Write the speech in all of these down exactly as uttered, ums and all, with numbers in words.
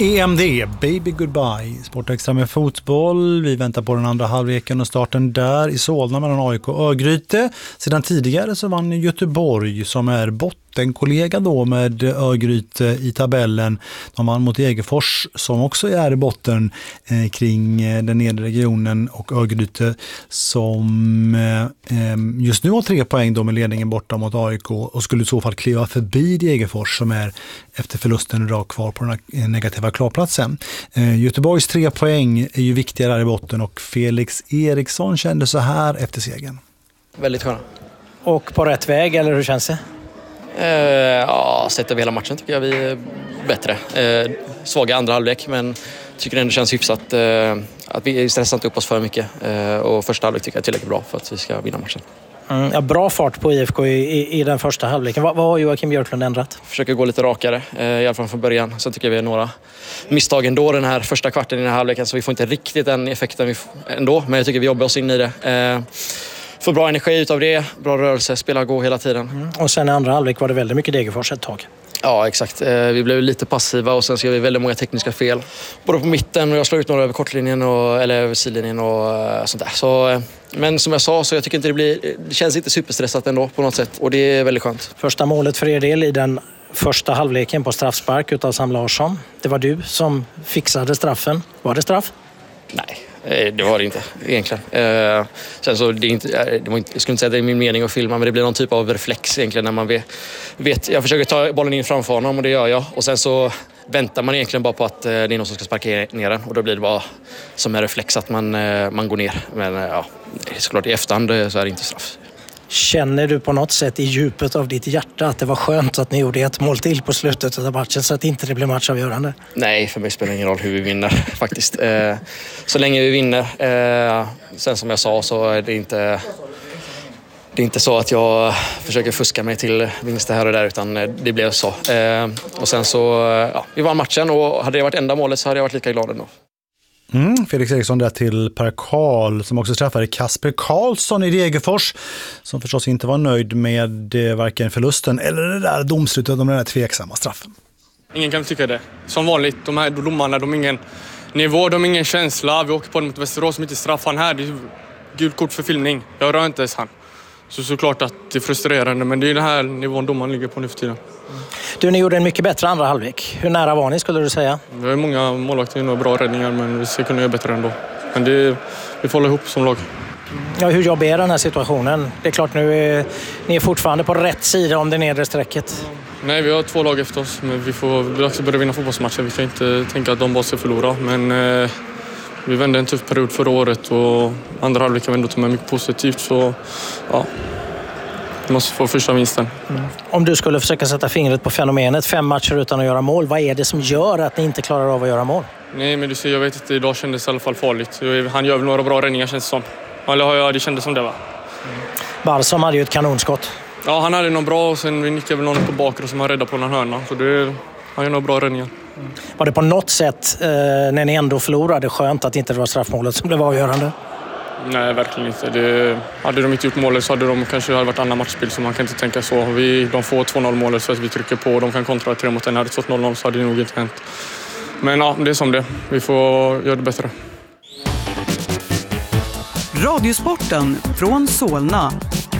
E M D, Baby Goodbye, Sportextra med fotboll. Vi väntar på den andra halvleken och starten där i Solna mellan A I K och Örgryte. Sedan tidigare så vann Göteborg, som är bottenkollega då med Örgryte i tabellen. De vann mot Degerfors, som också är i botten eh, kring eh, den nedre regionen, och Örgryte som eh, just nu har tre poäng då med ledningen borta mot A I K och skulle i så fall kliva förbi Degerfors, som är efter förlusten rakt kvar på den här negativa klarplatsen. Eh, Göteborgs tre poäng är ju viktiga där i botten, och Felix Eriksson kände så här efter segern. Väldigt sköna. Och på rätt väg, eller hur känns det? Eh, ja, sett över hela matchen tycker jag vi är bättre. Eh, svaga andra halvlek, men tycker det ändå känns hyfsat eh, att vi stressar inte upp oss för mycket. Eh, och första halvlek tycker jag är tillräckligt bra för att vi ska vinna matchen. Mm, ja, bra fart på I F K i, i, i den första halvleken. Vad, vad har Joakim Björklund ändrat? Försöker gå lite rakare, eh, i alla fall från början. Sen tycker jag vi har några misstag ändå den här första kvarten i den här halvleken, så vi får inte riktigt den effekten vi f- ändå. Men jag tycker vi jobbar oss in i det. Eh, får bra energi utav det, bra rörelse, spela gå hela tiden. Mm. Och sen i andra halvlek var det väldigt mycket Degerfors ett tag. Ja, exakt. Vi blev lite passiva och sen så gör vi väldigt många tekniska fel. Både på mitten och jag slår ut några över kortlinjen och, eller över sidlinjen och sånt där. Så, men som jag sa, så jag tycker inte det blir, det känns inte superstressat ändå på något sätt. Och det är väldigt skönt. Första målet för er del i den första halvleken på straffspark utav Sam Larsson. Det var du som fixade straffen. Var det straff? Nej. Det var det inte egentligen. Eh, sen så det är inte, det var inte, jag skulle inte säga att det är min mening att filma, men det blir någon typ av reflex egentligen när man vet, vet. Jag försöker ta bollen in framför honom och det gör jag. Och sen så väntar man egentligen bara på att det är någon som ska sparka ner den. Och då blir det bara som en reflex att man, man går ner. Men ja, såklart i efterhand så är det inte straff. Känner du på något sätt i djupet av ditt hjärta att det var skönt att ni gjorde ett mål till på slutet av matchen så att inte det blev matchavgörande? Nej, för mig spelar det ingen roll hur vi vinner faktiskt. Eh, så länge vi vinner. Eh, sen som jag sa så är det inte, det är inte så att jag försöker fuska mig till vinster här och där, utan det blev så. Eh, och sen så, ja, vi vann matchen och hade det varit enda målet så hade jag varit lika glad ändå. Mm, Felix Eriksson där till Per Karl, som också träffade Kasper Karlsson i Degerfors, som förstås inte var nöjd med eh, varken förlusten eller det där domslutet om den där tveksamma straffen. Ingen kan tycka det. Som vanligt, de här domarna, de har ingen nivå, de har ingen känsla. Vi åker på den mot Västerås som inte straffar här. Det är gult kort för filmning. Jag rör inte ens han. Så såklart att det är frustrerande, men det är den här nivån domaren ligger på nu för tiden. Du, ni gjorde en mycket bättre andra halvlek. Hur nära var ni, skulle du säga? Vi har många målvakter och bra räddningar, men vi ska kunna göra bättre ändå. Men det, vi får hålla ihop som lag. Ja, hur jobbar är den här situationen? Det är klart, nu är ni är fortfarande på rätt sida om det nedre strecket. Nej, vi har två lag efter oss, men vi får vi också börja vinna fotbollsmatcher. Vi kan inte tänka att de bara ska förlora, men eh, vi vände en tuff period förra året och andra halvlek kan vi ändå ta med mycket positivt, så ja. Vi måste få första vinsten. Mm. Om du skulle försöka sätta fingret på fenomenet, fem matcher utan att göra mål, vad är det som gör att ni inte klarar av att göra mål? Nej, men du ser, jag vet inte, idag kändes det i alla fall farligt. Han gör väl några bra räddningar, känns det som. Eller ja, det kändes som det var. Mm. Balsam hade ju ett kanonskott. Ja, han hade någon bra och sen vi nickade väl någon på bakre som han räddade på någon hörna. Så det, han gör några bra räddningar. Mm. Var det på något sätt, eh, när ni ändå förlorade, skönt att inte det var straffmålet som blev avgörande? Nej, verkligen inte. Det, hade de inte gjort målet så hade de kanske hade varit andra matchspel, så man kan inte tänka så. Vi, de får två noll målet så att vi trycker på och de kan kontra tre mot en. Hade det stått noll noll så hade det nog inte hänt. Men ja, det är som det. Vi får göra det bättre. Radiosporten från Solna.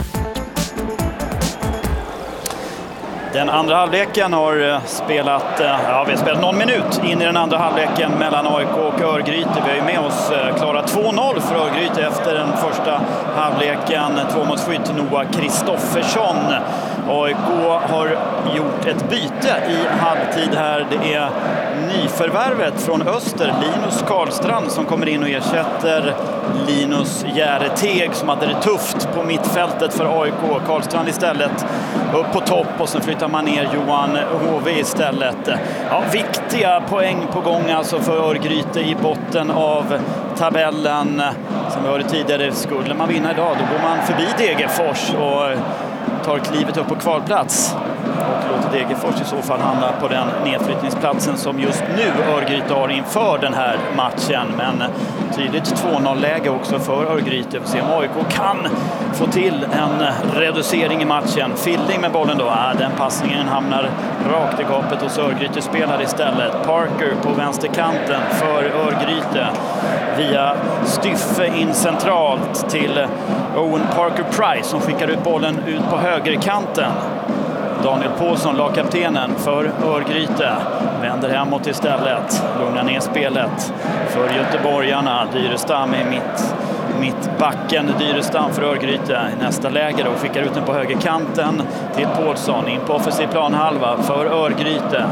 Den andra halvleken har spelat, ja, vi har spelat någon minut in i den andra halvleken mellan A I K och Örgryte. Vi har ju med oss klara två noll för Örgryte efter den första halvleken. Två mot skytt Noah Kristoffersson. A I K har gjort ett byte i halvtid här. Det är nyförvärvet från Öster, Linus Karlstrand, som kommer in och ersätter Linus Järeteg som hade det tufft på mittfältet för A I K. Karlstrand istället upp på topp och sen flyttar man ner Johan H V istället. Ja, viktiga poäng på gång alltså för Örgryte i botten av tabellen. Som vi hörde tidigare, skulle man vinna idag då går man förbi Degerfors och tar klivet upp på kvalplats och låter Degerfors i så fall hamnar på den nedflyttningsplatsen som just nu Örgryte har inför den här matchen. Men tydligt två noll-läge också för Örgryte. Vi ser om A I K kan få till en reducering i matchen. Fielding med bollen då. Ja, den passningen hamnar rakt i gapet hos Örgryte spelar istället. Parker på vänsterkanten för Örgryte. Via Styffe in centralt till Owen Parker Price som skickar ut bollen ut på högerkanten. Daniel Paulsson, lagkaptenen för Örgryte, vänder hemåt istället. Lugnar ner spelet för göteborgarna. Dyrestam i mitt, mitt backen. Dyrestam för Örgryte i nästa läge och skickar ut den på högerkanten till Paulsson. In på offensiv planhalva för Örgryte.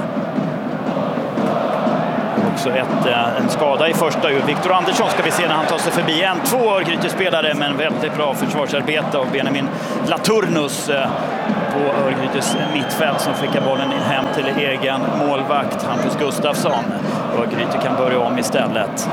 Också ett, en skada i första. Viktor Andersson ska vi se när han tar sig förbi. En, två Örgryte-spelare, men väldigt bra försvarsarbete av Benjamin Laturnus på Örgrytes mittfält som skickar bollen hem till egen målvakt Hampus Gustafsson. Örgryte kan börja om istället.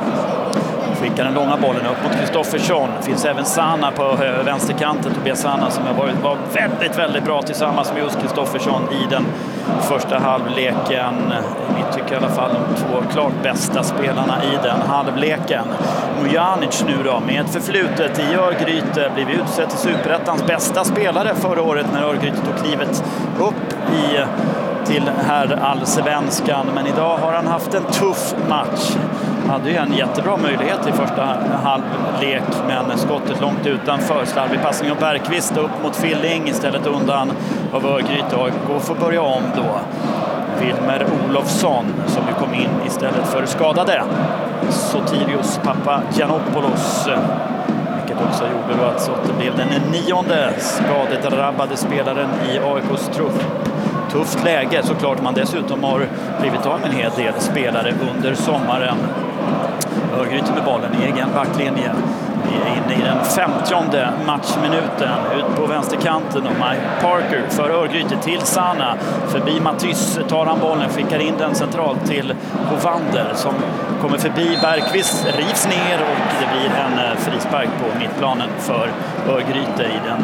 Skickar den långa bollen upp mot Kristoffersson. Finns även Sana på vänsterkanten. Tobias Sana som har varit var väldigt, väldigt bra tillsammans med just Kristoffersson i den första halvleken. Vi tycker i alla fall de två klart bästa spelarna i den halvleken. Mujanic nu då med förflutet i Örgryte blev utsett till Superettans bästa spelare förra året när Örgryte tog klivet upp i till här allsvenskan, men idag har han haft en tuff match. Hade ju en jättebra möjlighet i första halvlek, men skottet långt utanför. Slarvig passning av Bergqvist upp mot Filling, istället undan av Örgryte. A I K får börja om då. Wilmer Olofsson som ju kom in istället för skadade Sotirios Papagiannopoulos, vilket också gjorde då att Sotte blev den nionde skadedrabbade spelaren i A I K:s trupp. Tufft läge såklart, man dessutom har blivit av med en hel del spelare under sommaren. Örgryte med bollen i egen backlinje. Vi är inne i den femtionde matchminuten. Ut på vänsterkanten och Mike Parker för Örgryte till Sana. Förbi Matys tar han bollen, skickar in den centralt till Hovander som kommer förbi Bergqvist, rivs ner och det blir en frispark på mittplanen för Örgryte i den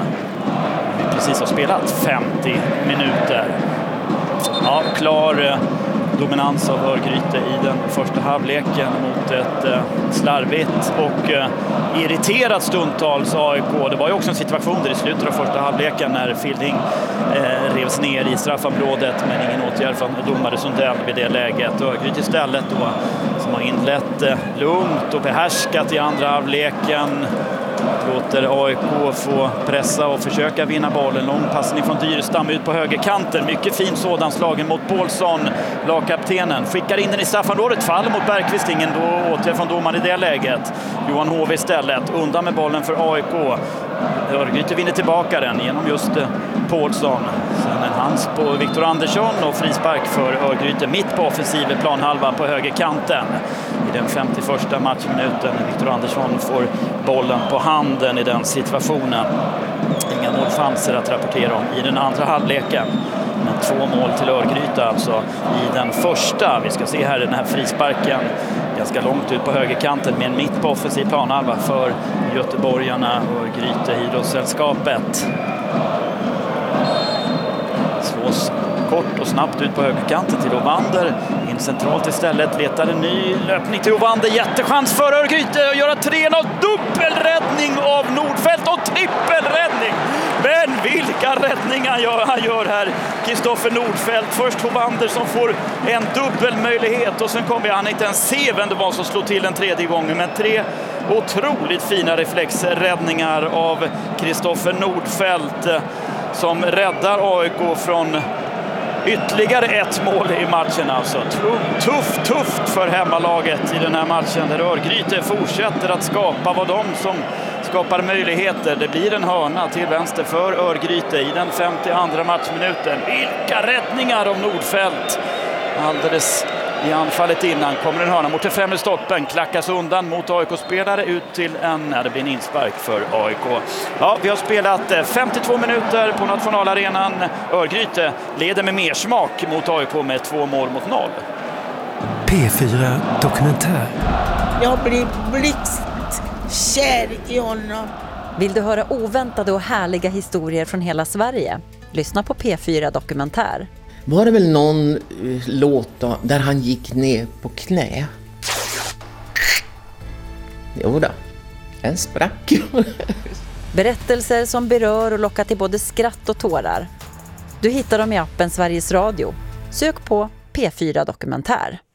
vi precis har spelat femtio minuter. Ja, klar dominans av Örgryte i den första halvleken mot ett eh, slarvigt och eh, irriterat stundtals A I K. Det var ju också en situation där i slutet av första halvleken när Fielding eh, revs ner i straffområdet, men ingen åtgärd från domare Sundell vid det läget. Örgryte istället då, som har inlett eh, lugnt och behärskat i andra halvleken, låter A I K få pressa och försöka vinna bollen. Lång passning från Dyrestam ut på högerkanten. Mycket fin sådan, slagen mot Paulsson. Lagkaptenen skickar in den i straffområdet. Faller mot Bergqvist. Ingen då åtgärd från domaren i det läget. Johan Hove istället. Undan med bollen för A I K. Örgryte vinner tillbaka den genom just Paulsson. Sen en hands på Viktor Andersson och frispark för Örgryte mitt på offensiv planhalva på högerkanten. I den femtioförsta matchminuten. Viktor Andersson får bollen på handen i den situationen. Inga målchanser att rapportera om i den andra halvleken. Men två mål till Örgryte alltså i den första. Vi ska se här den här frisparken ganska långt ut på högerkanten med en mitt på offensiv planhalva för göteborgarna och Örgryte idrottssällskapet. Slås kort och snabbt ut på högerkanten till Hovander. In centralt istället, letar en ny löpning till Hovander. Jättechans för Örgryte att göra tre noll. Dubbelräddning av Nordfeldt och trippelräddning. Men vilka räddningar gör han gör här, Kristoffer Nordfeldt. Först Hovander som får en dubbelmöjlighet och sen kommer han inte ens se vem det var som slog till en tredje gången. Men tre otroligt fina reflexräddningar av Kristoffer Nordfeldt som räddar A I K från ytterligare ett mål i matchen. Alltså tufft, tufft för hemmalaget i den här matchen där Örgryte fortsätter att skapa, vad de som skapar möjligheter. Det blir en hörna till vänster för Örgryte i den femtioandra matchminuten. Vilka räddningar av Nordfeldt! Alldeles i anfallet innan kommer en hörna mot den främre stolpen, klackas undan mot A I K-spelare ut till en, nej, det blir en inspark för A I K. Ja, vi har spelat femtiotvå minuter på nationalarenan. Örgryte leder med mer smak mot A I K med två mål mot noll. P fyra Dokumentär. Jag blir blixtkär i honom. Vill du höra oväntade och härliga historier från hela Sverige? Lyssna på P fyra Dokumentär. Var det väl någon uh, låt då, där han gick ner på knä? Jo då, en sprack. Berättelser som berör och lockar till både skratt och tårar. Du hittar dem i appen Sveriges Radio. Sök på P fyra Dokumentär.